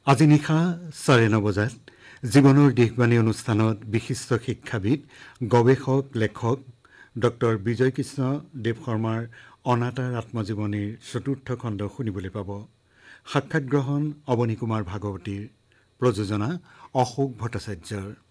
আজি নিশা 9:30 বজাত জীৱনৰ দিশবাণী অনুষ্ঠানত বিশিষ্ট শিক্ষাবিদ গৱেষক লেখক ডক্টৰ বিজয় কৃষ্ণ দেৱ শৰ্মাৰ অনাতাঁৰ আত্মজীৱনীৰ চতুৰ্থ খণ্ড শুনিবলৈ পাব। সাক্ষাৎ গ্ৰহণ অৱনী কুমাৰ ভাগৱতীৰ, প্ৰযোজনা অশোক ভট্টাচাৰ্যৰ।